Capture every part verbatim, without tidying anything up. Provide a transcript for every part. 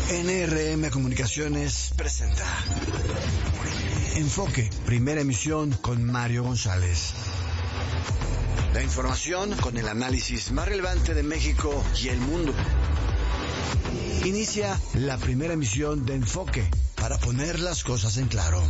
N R M Comunicaciones presenta Enfoque, primera emisión con Mario González. La información con el análisis más relevante de México y el mundo. Inicia la primera emisión de Enfoque para poner las cosas en claro.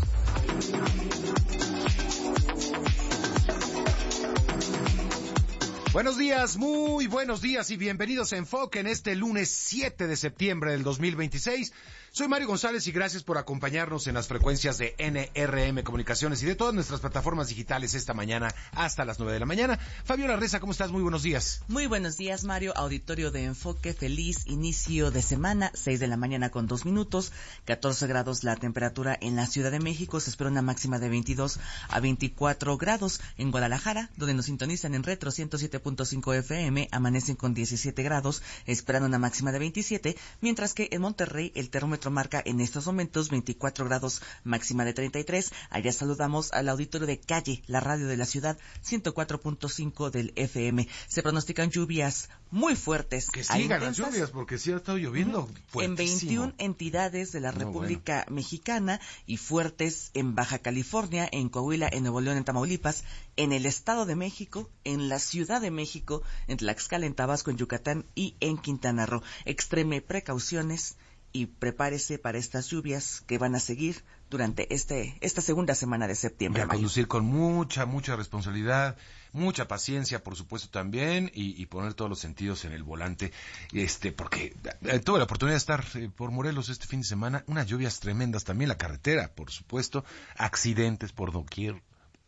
Buenos días, muy buenos días y bienvenidos a Enfoque en este lunes siete de septiembre del dos mil veintiséis. Soy Mario González y gracias por acompañarnos en las frecuencias de N R M Comunicaciones y de todas nuestras plataformas digitales esta mañana hasta las nueve de la mañana. Fabiola Reza, ¿cómo estás? Muy buenos días. Muy buenos días, Mario. Auditorio de Enfoque, feliz inicio de semana, seis de la mañana con dos minutos, catorce grados la temperatura en la Ciudad de México, se espera una máxima de veintidós a veinticuatro grados. En Guadalajara, donde nos sintonizan en Retro ciento siete punto cinco F M, amanecen con diecisiete grados, esperando una máxima de veintisiete, mientras que en Monterrey el termómetro marca en estos momentos veinticuatro grados, máxima de treinta y tres. Allá saludamos al auditorio de Calle, la radio de la ciudad, ciento cuatro punto cinco del F M. Se pronostican lluvias muy fuertes. Que sigan las lluvias, porque sí ha estado lloviendo fuertísimo. En veintiuna entidades de la No, República bueno. Mexicana y fuertes en Baja California, en Coahuila, en Nuevo León, en Tamaulipas, en el Estado de México, en la Ciudad de México, en Tlaxcala, en Tabasco, en Yucatán y en Quintana Roo. Extreme precauciones y prepárese para estas lluvias que van a seguir durante este esta segunda semana de septiembre. Y a conducir con mucha, mucha responsabilidad, mucha paciencia, por supuesto, también, y, y poner todos los sentidos en el volante, este, porque eh, tuve la oportunidad de estar eh, por Morelos este fin de semana, unas lluvias tremendas, también la carretera, por supuesto, accidentes por doquier.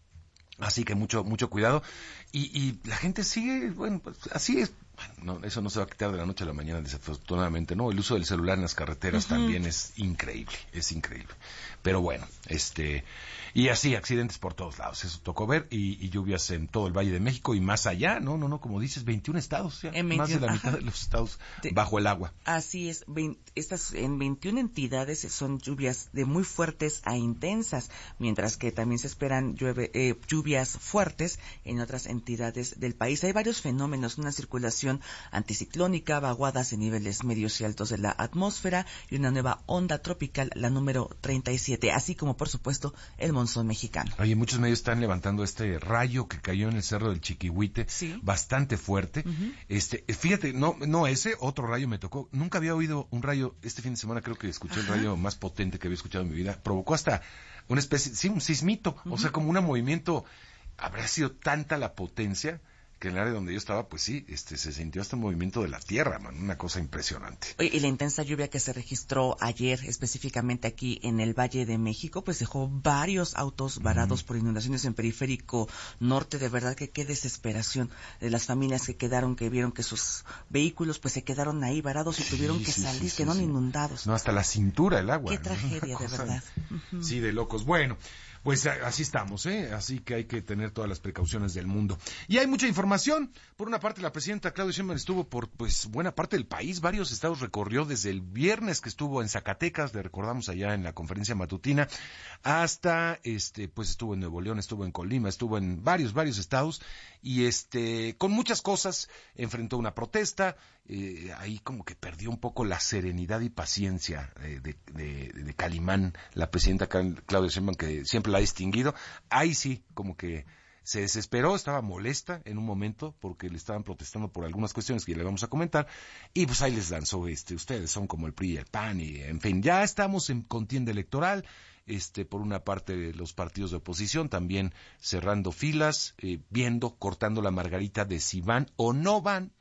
Así que mucho mucho cuidado. Y, y la gente sigue, bueno, pues así es. Bueno, no, eso no se va a quitar de la noche a la mañana, desafortunadamente, ¿no? El uso del celular en las carreteras uh-huh. también es increíble, es increíble. Pero bueno, este... Y así, accidentes por todos lados, eso tocó ver, y, y lluvias en todo el Valle de México y más allá, ¿no? No, no, como dices, veintiún estados, ya, en veintiún, más de la ajá. mitad de los estados de, bajo el agua. Así es, veinte, estas en veintiuna entidades son lluvias de muy fuertes a intensas, mientras que también se esperan llueve, eh, lluvias fuertes en otras entidades del país. Hay varios fenómenos, una circulación anticiclónica, vaguadas en niveles medios y altos de la atmósfera y una nueva onda tropical, la número treinta y siete, así como por supuesto el monzón mexicano. Oye, muchos medios están levantando este rayo que cayó en el cerro del Chiquihuite, sí. bastante fuerte. Uh-huh. Este, fíjate, no, no ese, otro rayo me tocó. Nunca había oído un rayo, este fin de semana creo que escuché Ajá. el rayo más potente que había escuchado en mi vida. Provocó hasta una especie, sí, un sismito, uh-huh. o sea, como un movimiento. Habrá sido tanta la potencia que en el área donde yo estaba, pues sí, este, se sintió hasta el movimiento de la tierra, man, una cosa impresionante. Oye, y la intensa lluvia que se registró ayer, específicamente aquí en el Valle de México, pues dejó varios autos varados mm. por inundaciones en Periférico Norte. De verdad que qué desesperación de las familias que quedaron, que vieron que sus vehículos pues se quedaron ahí varados y sí, tuvieron que sí, salir, sí, quedaron sí, inundados. No, hasta la cintura el agua. Qué ¿no? tragedia, de verdad. Uh-huh. Sí, de locos. Bueno, pues así estamos, ¿eh? Así que hay que tener todas las precauciones del mundo. Y hay mucha información. Por una parte, la presidenta Claudia Sheinbaum estuvo por, pues, buena parte del país. Varios estados recorrió desde el viernes que estuvo en Zacatecas, le recordamos allá en la conferencia matutina, hasta, este, pues estuvo en Nuevo León, estuvo en Colima, estuvo en varios, varios estados. Y este, con muchas cosas, enfrentó una protesta, eh, ahí como que perdió un poco la serenidad y paciencia eh, de, de, de Calimán, la presidenta Claudia Sheinbaum, que siempre la ha distinguido. Ahí sí, como que se desesperó, estaba molesta en un momento porque le estaban protestando por algunas cuestiones que ya le vamos a comentar, y pues ahí les lanzó, este, ustedes son como el P R I y el P A N, y en fin, ya estamos en contienda electoral, este, por una parte los partidos de oposición también cerrando filas, eh, viendo, cortando la margarita de si van o no van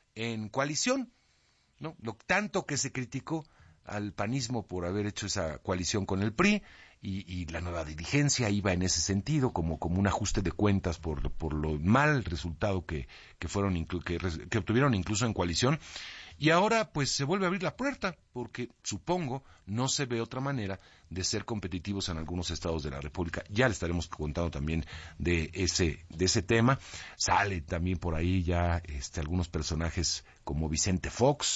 en coalición, ¿no? Lo tanto que se criticó al panismo por haber hecho esa coalición con el P R I, y, y la nueva dirigencia iba en ese sentido, como, como un ajuste de cuentas por, por lo mal resultado que, que fueron, inclu- que, que obtuvieron incluso en coalición. Y ahora pues se vuelve a abrir la puerta, porque supongo no se ve otra manera de ser competitivos en algunos estados de la República. Ya le estaremos contando también de ese, de ese tema. Sale también por ahí ya este, algunos personajes como Vicente Fox,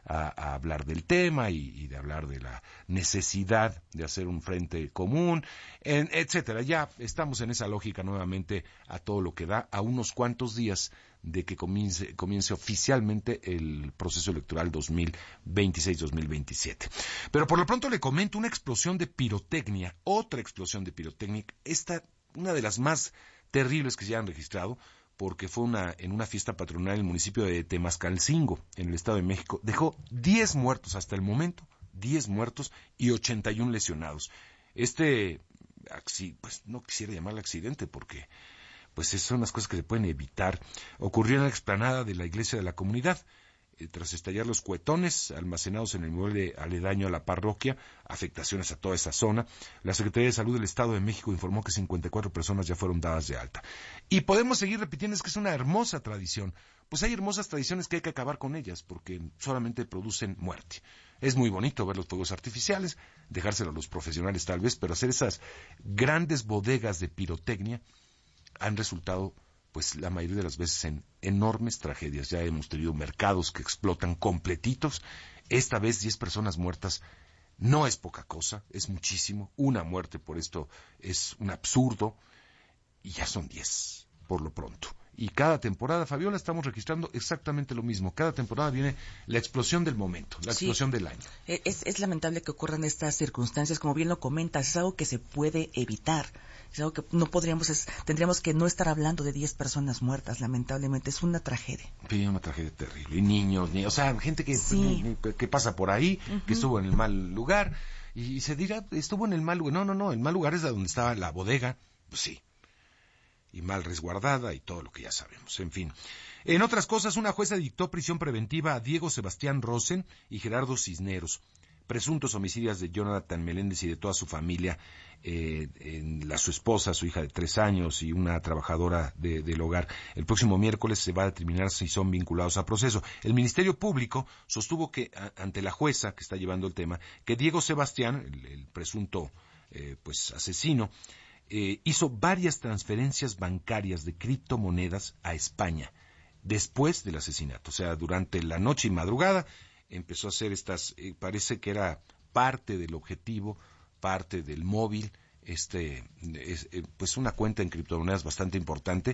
a, a hablar del tema y, y de hablar de la necesidad de hacer un frente común, en, etcétera. Ya estamos en esa lógica nuevamente a todo lo que da, a unos cuantos días de que comience, comience oficialmente el proceso electoral dos mil veintiséis dos mil veintisiete. Pero por lo pronto le comento una explosión de pirotecnia, otra explosión de pirotecnia, esta, una de las más terribles que se han registrado, porque fue una en una fiesta patronal en el municipio de Temascalcingo, en el Estado de México. Dejó diez muertos hasta el momento, diez muertos y ochenta y uno lesionados. Este, pues no quisiera llamarlo accidente porque pues son unas cosas que se pueden evitar. Ocurrió en la explanada de la iglesia de la comunidad. Eh, tras estallar los cuetones almacenados en el inmueble aledaño a la parroquia, afectaciones a toda esa zona, la Secretaría de Salud del Estado de México informó que cincuenta y cuatro personas ya fueron dadas de alta. Y podemos seguir repitiendo, es que es una hermosa tradición. Pues hay hermosas tradiciones que hay que acabar con ellas, porque solamente producen muerte. Es muy bonito ver los fuegos artificiales, dejárselo a los profesionales tal vez, pero hacer esas grandes bodegas de pirotecnia han resultado, pues la mayoría de las veces, en enormes tragedias. Ya hemos tenido mercados que explotan completitos. Esta vez diez personas muertas no es poca cosa, es muchísimo. Una muerte por esto es un absurdo. Y ya son diez, por lo pronto. Y cada temporada, Fabiola, estamos registrando exactamente lo mismo. Cada temporada viene la explosión del momento, la explosión sí, del año. Es, es lamentable que ocurran estas circunstancias, como bien lo comentas, es algo que se puede evitar. Es algo que no podríamos, es, tendríamos que no estar hablando de diez personas muertas, lamentablemente, es una tragedia. Sí, una tragedia terrible. Y niños, niños, o sea, gente que, sí. que, que pasa por ahí, uh-huh. que estuvo en el mal lugar, y, y se dirá, estuvo en el mal lugar. No, no, no, el mal lugar es donde estaba la bodega, pues sí. Y mal resguardada y todo lo que ya sabemos, en fin. En otras cosas, una jueza dictó prisión preventiva a Diego Sebastián Rosen y Gerardo Cisneros, presuntos homicidios de Jonathan Meléndez y de toda su familia, eh, en la, su esposa, su hija de tres años y una trabajadora de, del hogar. El próximo miércoles se va a determinar si son vinculados a proceso. El Ministerio Público sostuvo que, a, ante la jueza que está llevando el tema, que Diego Sebastián, el, el presunto eh, pues asesino, Eh, hizo varias transferencias bancarias de criptomonedas a España después del asesinato. O sea, durante la noche y madrugada empezó a hacer estas, eh, parece que era parte del objetivo, parte del móvil, este, es, eh, pues una cuenta en criptomonedas bastante importante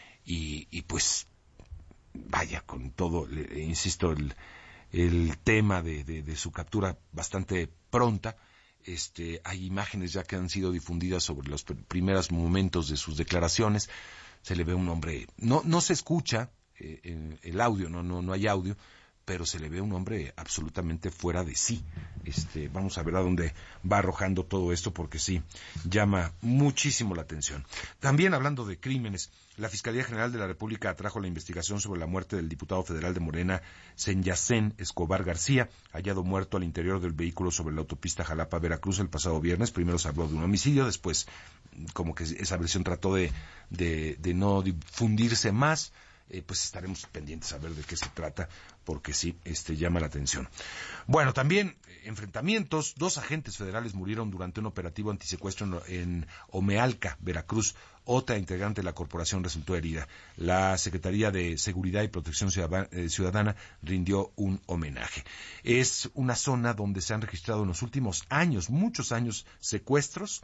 y, y pues vaya, con todo, le, insisto, el, el tema de, de, de su captura bastante pronta. Este, hay imágenes ya que han sido difundidas sobre los pr- primeros momentos de sus declaraciones. Se le ve un hombre, no no se escucha eh, en el audio, no no no hay audio, pero se le ve un hombre absolutamente fuera de sí. Este, vamos a ver a dónde va arrojando todo esto, porque sí, llama muchísimo la atención. También hablando de crímenes, la Fiscalía General de la República atrajo la investigación sobre la muerte del diputado federal de Morena, Senyacén Escobar García, hallado muerto al interior del vehículo sobre la autopista Jalapa-Veracruz el pasado viernes. Primero se habló de un homicidio, después como que esa versión trató de, de, de no difundirse más. Eh, pues estaremos pendientes a ver de qué se trata, porque sí, este llama la atención. Bueno, también eh, enfrentamientos. Dos agentes federales murieron durante un operativo antisecuestro en, en Omealca, Veracruz. Otra integrante de la corporación resultó herida. La Secretaría de Seguridad y Protección Ciudadana, eh, Ciudadana rindió un homenaje. Es una zona donde se han registrado en los últimos años, muchos años, secuestros.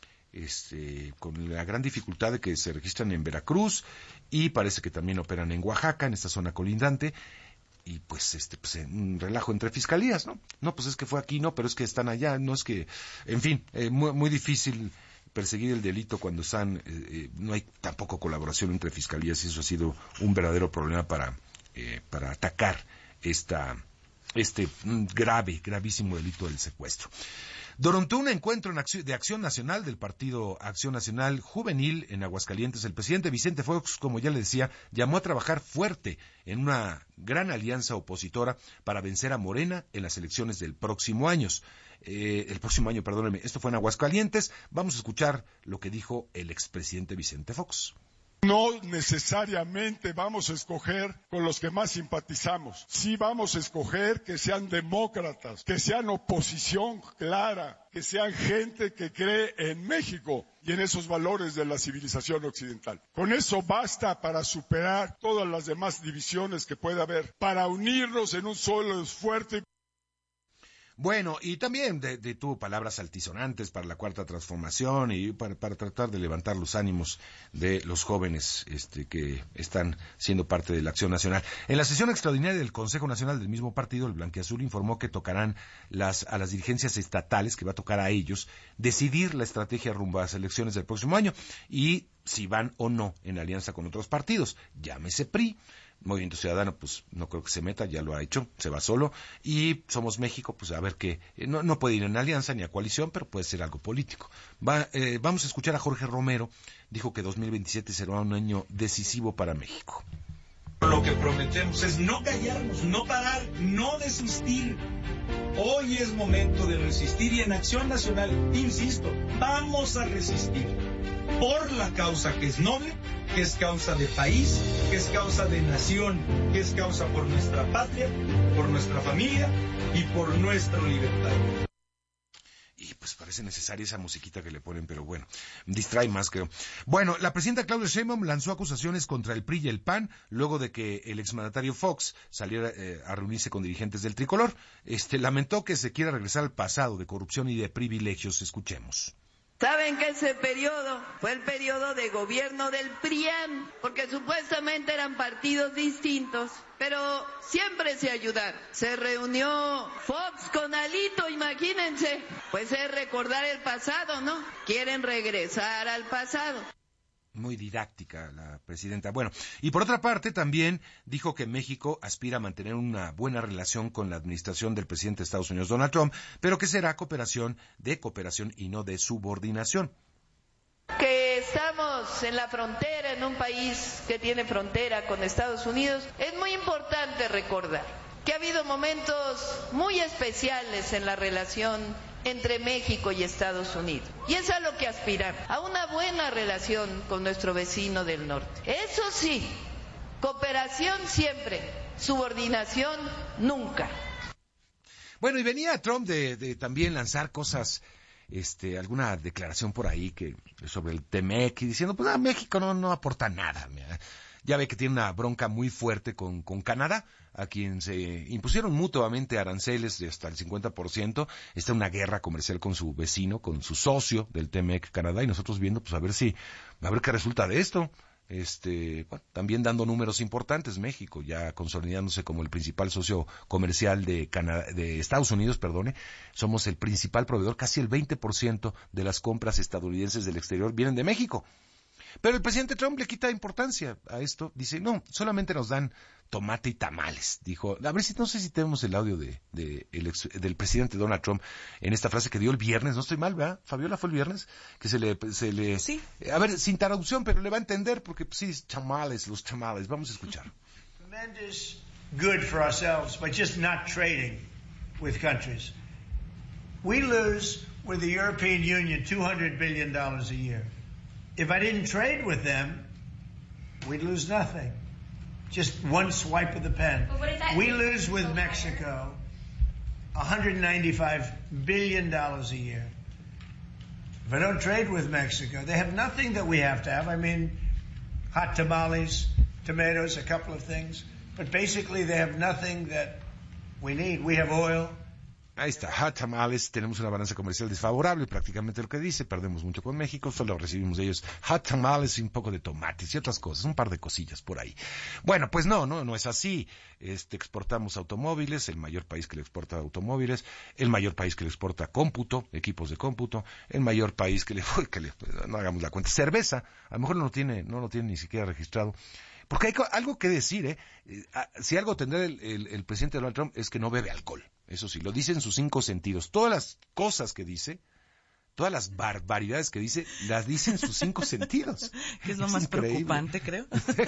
Este, con la gran dificultad de que se registran en Veracruz y parece que también operan en Oaxaca, en esta zona colindante, y pues este pues un relajo entre fiscalías, ¿no? No, pues es que fue aquí, no, pero es que están allá, no es que, en fin, eh, muy, muy difícil perseguir el delito cuando están, eh, eh, no hay tampoco colaboración entre fiscalías, y eso ha sido un verdadero problema para, eh, para atacar esta, este grave, gravísimo delito del secuestro. Durante un encuentro en acción, de Acción Nacional del Partido Acción Nacional Juvenil en Aguascalientes, el presidente Vicente Fox, como ya le decía, llamó a trabajar fuerte en una gran alianza opositora para vencer a Morena en las elecciones del próximo año. Eh, el próximo año, perdónenme, esto fue en Aguascalientes. Vamos a escuchar lo que dijo el expresidente Vicente Fox. No necesariamente vamos a escoger con los que más simpatizamos. Sí vamos a escoger que sean demócratas, que sean oposición clara, que sean gente que cree en México y en esos valores de la civilización occidental. Con eso basta para superar todas las demás divisiones que pueda haber, para unirnos en un solo esfuerzo. Bueno, y también de, de tuvo palabras altisonantes para la cuarta transformación y para, para tratar de levantar los ánimos de los jóvenes este, que están siendo parte de la Acción Nacional. En la sesión extraordinaria del Consejo Nacional del mismo partido, el Blanquiazul informó que tocarán las, a las dirigencias estatales, que va a tocar a ellos, decidir la estrategia rumbo a las elecciones del próximo año y si van o no en alianza con otros partidos, llámese P R I. Movimiento Ciudadano, pues no creo que se meta, ya lo ha hecho, se va solo. Y Somos México, pues a ver qué, no, no puede ir en alianza ni a coalición, pero puede ser algo político. Va, eh, vamos a escuchar a Jorge Romero, dijo que dos mil veintisiete será un año decisivo para México. Lo que prometemos es no callarnos, no parar, no desistir. Hoy es momento de resistir y en Acción Nacional, insisto, vamos a resistir por la causa que es noble, que es causa de país, que es causa de nación, que es causa por nuestra patria, por nuestra familia y por nuestra libertad. Y pues parece necesaria esa musiquita que le ponen, pero bueno, distrae más, creo. Bueno, la presidenta Claudia Sheinbaum lanzó acusaciones contra el P R I y el P A N luego de que el exmandatario Fox saliera eh, a reunirse con dirigentes del tricolor. Este lamentó que se quiera regresar al pasado de corrupción y de privilegios. Escuchemos. ¿Saben que ese periodo fue el periodo de gobierno del P R I A N? Porque supuestamente eran partidos distintos, pero siempre se ayudaron. Se reunió Fox con Alito, imagínense. Pues es recordar el pasado, ¿no? Quieren regresar al pasado. Muy didáctica la presidenta. Bueno, y por otra parte también dijo que México aspira a mantener una buena relación con la administración del presidente de Estados Unidos, Donald Trump, pero que será cooperación de cooperación y no de subordinación. Que estamos en la frontera, en un país que tiene frontera con Estados Unidos, es muy importante recordar que ha habido momentos muy especiales en la relación entre México y Estados Unidos. Y es a lo que aspiramos, a una buena relación con nuestro vecino del norte. Eso sí, cooperación siempre, subordinación nunca. Bueno, y venía Trump de, de también lanzar cosas, este, alguna declaración por ahí que sobre el T M E C y diciendo, pues a México no, no aporta nada. Mira. Ya ve que tiene una bronca muy fuerte con, con Canadá, a quien se impusieron mutuamente aranceles de hasta el cincuenta por ciento. Está una guerra comercial con su vecino, con su socio del T M E C Canadá, y nosotros viendo, pues a ver si, a ver qué resulta de esto. Este, bueno, también dando números importantes, México ya consolidándose como el principal socio comercial de Canadá, de Estados Unidos, perdone. Somos el principal proveedor, casi el veinte por ciento de las compras estadounidenses del exterior vienen de México. Pero el presidente Trump le quita importancia a esto. Dice, no, solamente nos dan tomate y tamales. Dijo, a ver si no sé si tenemos el audio de, de el ex, del presidente Donald Trump en esta frase que dio el viernes. No estoy mal, ¿verdad? Fabiola, fue el viernes que se le, se le. Sí. A ver, sin traducción, pero le va a entender porque pues, sí, chamales, los chamales. Vamos a escuchar. Tremendous good for ourselves, but just not trading with countries. We lose with the European Union two hundred billion dollars a year. If I didn't trade with them, we'd lose nothing. Just one swipe of the pen. We lose with Mexico one hundred ninety-five billion dollars a year. If I don't trade with Mexico, they have nothing that we have to have. I mean, hot tamales, tomatoes, a couple of things. But basically they have nothing that we need. We have oil. Ahí está, hot tamales, tenemos una balanza comercial desfavorable, prácticamente lo que dice, perdemos mucho con México, solo recibimos de ellos hot tamales y un poco de tomates y otras cosas, un par de cosillas por ahí. Bueno, pues no, no, no es así. Este, exportamos automóviles, el mayor país que le exporta automóviles, el mayor país que le exporta cómputo, equipos de cómputo, el mayor país que le, que le no hagamos la cuenta, cerveza, a lo mejor no lo tiene, no lo tiene ni siquiera registrado. Porque hay algo que decir, ¿eh? Si algo tendrá el, el, el presidente Donald Trump es que no bebe alcohol. Eso sí, lo dice en sus cinco sentidos. Todas las cosas que dice, todas las barbaridades que dice, las dice en sus cinco sentidos. Que es lo es más increíble. Preocupante, creo.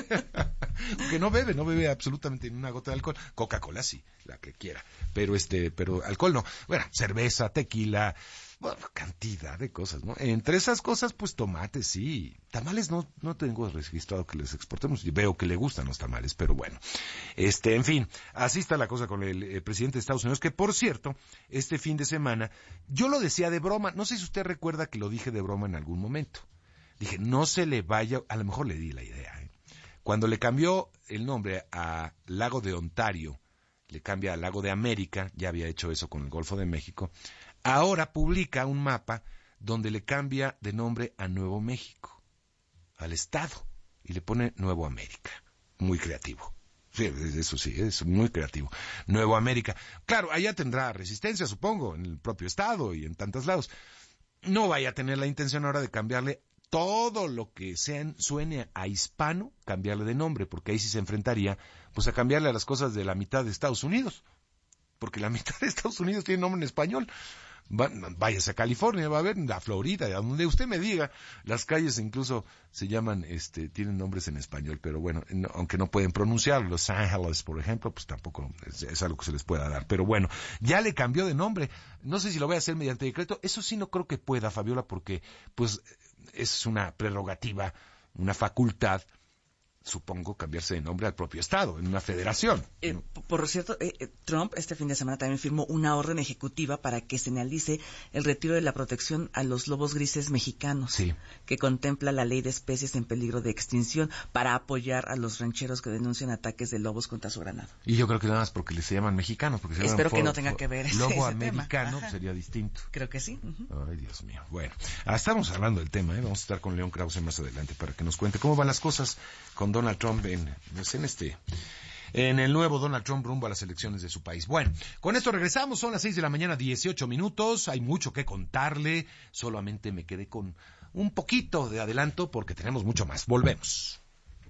Porque no bebe, no bebe absolutamente ni una gota de alcohol. Coca-Cola sí, la que quiera. Pero este, pero alcohol no. Bueno, cerveza, tequila, Bueno, cantidad de cosas, ¿no? Entre esas cosas, pues tomates, sí. Tamales no, no tengo registrado que les exportemos. Y veo que le gustan los tamales, pero bueno. Este, en fin, así está la cosa con el, el presidente de Estados Unidos, que por cierto, este fin de semana, yo lo decía de broma, no sé si usted recuerda que lo dije de broma en algún momento. Dije, no se le vaya, a lo mejor le di la idea, ¿eh? Cuando le cambió el nombre a Lago de Ontario, le cambia a Lago de América, ya había hecho eso con el Golfo de México, ahora publica un mapa donde le cambia de nombre a Nuevo México, al estado, y le pone Nuevo América. Muy creativo. Sí, eso sí, es muy creativo. Nuevo América. Claro, allá tendrá resistencia, supongo, en el propio estado y en tantos lados. No vaya a tener la intención ahora de cambiarle todo lo que sean, suene a hispano, cambiarle de nombre, porque ahí sí se enfrentaría pues a cambiarle a las cosas de la mitad de Estados Unidos, porque la mitad de Estados Unidos tiene nombre en español. Va, váyase a California, va a ver, a Florida, a donde usted me diga, las calles incluso se llaman, este, tienen nombres en español, pero bueno, no, aunque no pueden pronunciarlo, Los Ángeles, por ejemplo, pues tampoco es, es algo que se les pueda dar, pero bueno, ya le cambió de nombre, no sé si lo voy a hacer mediante decreto, eso sí no creo que pueda, Fabiola, porque pues es una prerrogativa, una facultad, supongo, cambiarse de nombre al propio estado, en una federación. Eh, por cierto, eh, Trump este fin de semana también firmó una orden ejecutiva para que se analice el retiro de la protección a los lobos grises mexicanos, sí, que contempla la ley de especies en peligro de extinción para apoyar a los rancheros que denuncian ataques de lobos contra su ganado. Y yo creo que nada más porque se llaman mexicanos. Porque se llaman Espero que for, no tenga for, que ver ese, lobo ese americano tema. sería distinto. Creo que sí. Uh-huh. Ay, Dios mío. Bueno, ah, estamos hablando del tema, ¿eh? Vamos a estar con León Krause más adelante para que nos cuente cómo van las cosas con Donald Trump en, pues en este, en el nuevo Donald Trump rumbo a las elecciones de su país. Bueno, con esto regresamos, son las seis de la mañana, dieciocho minutos, hay mucho que contarle, solamente me quedé con un poquito de adelanto porque tenemos mucho más. Volvemos.